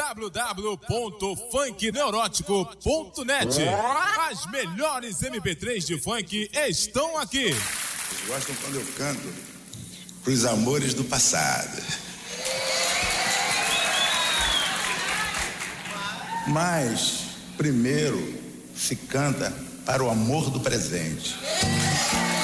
www.funkneurótico.net. As melhores MP3 de funk estão aqui. Vocês gostam quando eu canto pros amores do passado. Mas primeiro se canta para o amor do presente.